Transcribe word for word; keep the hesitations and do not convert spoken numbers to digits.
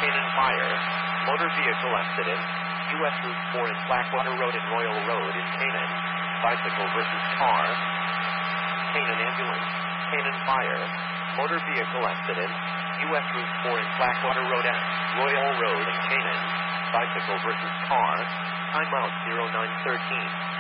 Canaan Fire. Motor vehicle accident. U S Route four in Blackwater Road and Royal Road in Canaan. Bicycle versus car. Canaan Ambulance. Canaan Fire. Motor vehicle accident. U S Route four in Blackwater Road and Royal Road in Canaan. Bicycle versus car. Timeout zero nine thirteen.